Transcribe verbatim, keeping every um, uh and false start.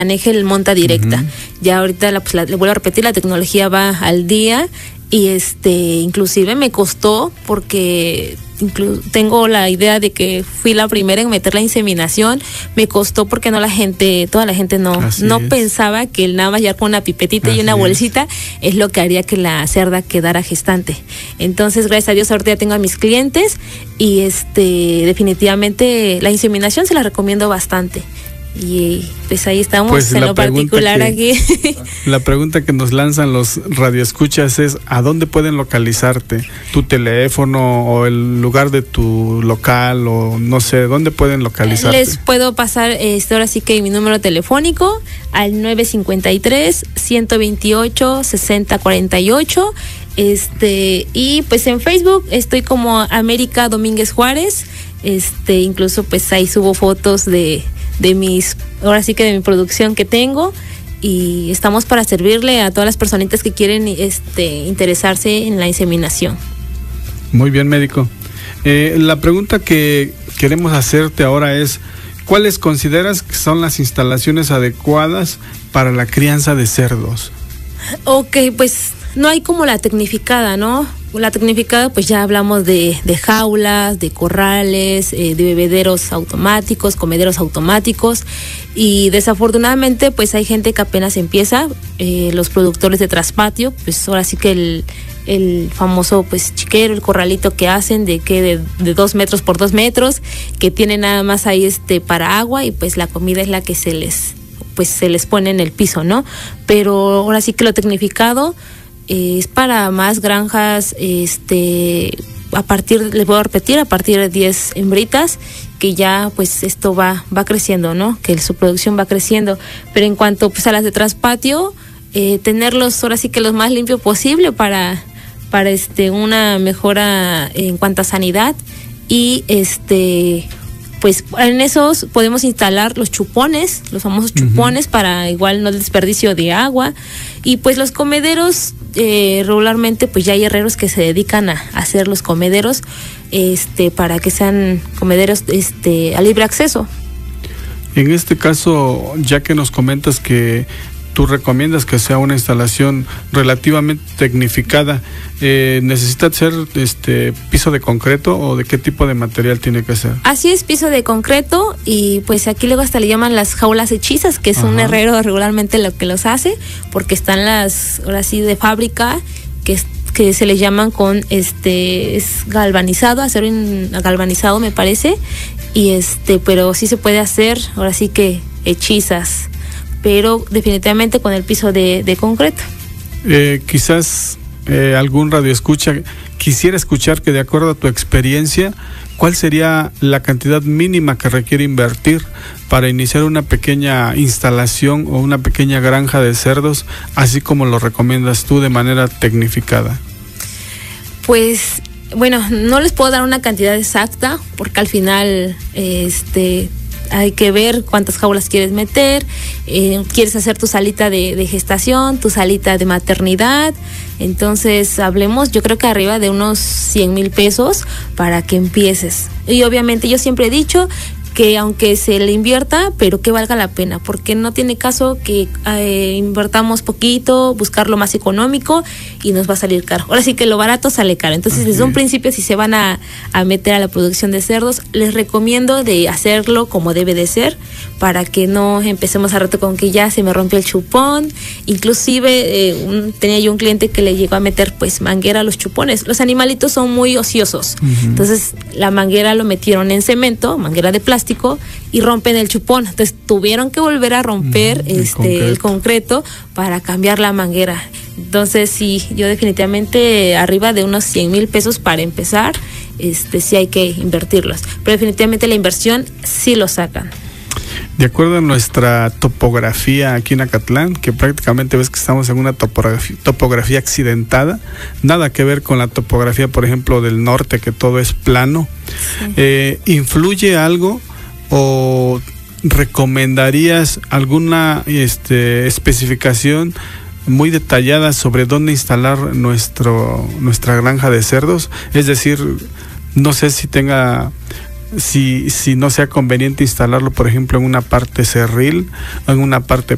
maneje el monta directa. Uh-huh. Ya ahorita, la, pues, la, le vuelvo a repetir, la tecnología va al día y este inclusive me costó porque inclu- tengo la idea de que fui la primera en meter la inseminación. Me costó porque no la gente, toda la gente no, no pensaba que el nada más ya con una pipetita Así y una bolsita es. es lo que haría que la cerda quedara gestante. Entonces, gracias a Dios, ahorita ya tengo a mis clientes y este definitivamente la inseminación se la recomiendo bastante. Y pues ahí estamos pues en lo particular que, aquí. La pregunta que nos lanzan los radioescuchas es: ¿a dónde pueden localizarte? ¿Tu teléfono o el lugar de tu local o no sé, dónde pueden localizarte? Les puedo pasar este, ahora sí que mi número telefónico al nueve cinco tres, uno dos ocho, seis cero cuatro ocho. Este, y pues en Facebook estoy como América Domínguez Juárez. Este, incluso pues ahí subo fotos de de mis, ahora sí que de mi producción que tengo, y estamos para servirle a todas las personitas que quieren este interesarse en la inseminación. Muy bien, médico. Eh, la pregunta que queremos hacerte ahora es: ¿cuáles consideras que son las instalaciones adecuadas para la crianza de cerdos? Ok, pues no hay como la tecnificada, ¿no? La tecnificada, pues ya hablamos de, de jaulas, de corrales, eh, de bebederos automáticos, comederos automáticos, y desafortunadamente pues hay gente que apenas empieza, eh, los productores de traspatio, pues ahora sí que el, el famoso pues chiquero, el corralito que hacen de que de, de dos metros por dos metros, que tiene nada más ahí este para agua, y pues la comida es la que se les pues se les pone en el piso, ¿no? Pero ahora sí que lo tecnificado eh, es para más granjas, este, a partir, les voy a repetir, a partir de diez hembritas, que ya pues esto va va creciendo, ¿no? Que su producción va creciendo. Pero en cuanto pues a las de traspatio, eh, tenerlos ahora sí que los más limpio posible para para este una mejora en cuanto a sanidad, y este pues en esos podemos instalar los chupones, los famosos chupones, uh-huh, para igual no desperdicio de agua. Y pues los comederos, eh, regularmente pues ya hay herreros que se dedican a, a hacer los comederos, este, para que sean comederos este a libre acceso. En este caso, ya que nos comentas que tú recomiendas que sea una instalación relativamente tecnificada, eh, ¿necesita ser este piso de concreto o de qué tipo de material tiene que ser? Así es, piso de concreto, y pues aquí luego hasta le llaman las jaulas hechizas, que es Ajá. un herrero regularmente lo que los hace, porque están las, ahora sí, de fábrica, que es, que se les llaman con este, es galvanizado, acero galvanizado me parece, y este, pero sí se puede hacer, ahora sí que hechizas, pero definitivamente con el piso de, de concreto. Eh, quizás eh, algún radioescucha quisiera escuchar que, de acuerdo a tu experiencia, ¿cuál sería la cantidad mínima que requiere invertir para iniciar una pequeña instalación o una pequeña granja de cerdos, así como lo recomiendas tú de manera tecnificada? Pues bueno, no les puedo dar una cantidad exacta, porque al final este hay que ver cuántas jaulas quieres meter, eh, quieres hacer tu salita de, de gestación, tu salita de maternidad. Entonces hablemos, yo creo que arriba de unos cien mil pesos para que empieces. Y obviamente yo siempre he dicho que aunque se le invierta, pero que valga la pena, porque no tiene caso que eh, invertamos poquito, buscar lo más económico y nos va a salir caro. Ahora sí que lo barato sale caro. Entonces, desde un principio, si se van a, a meter a la producción de cerdos, les recomiendo de hacerlo como debe de ser, para que no empecemos a rato con que ya se me rompió el chupón. Inclusive eh, un, tenía yo un cliente que le llegó a meter pues manguera a los chupones. Los animalitos son muy ociosos, uh-huh. Entonces la manguera lo metieron en cemento, manguera de plástico, y rompen el chupón. Entonces tuvieron que volver a romper mm, el, este, concreto. el concreto para cambiar la manguera. Entonces sí, yo definitivamente arriba de unos cien mil pesos para empezar, este sí hay que invertirlos. Pero definitivamente la inversión sí lo sacan. De acuerdo a nuestra topografía aquí en Acatlán, que prácticamente ves que estamos en una topografía, topografía accidentada, nada que ver con la topografía, por ejemplo, del norte, que todo es plano, sí. eh, ¿influye algo o recomendarías alguna este, especificación muy detallada sobre dónde instalar nuestro nuestra granja de cerdos? Es decir, no sé si tenga... Si, si no sea conveniente instalarlo, por ejemplo, en una parte cerril, en una parte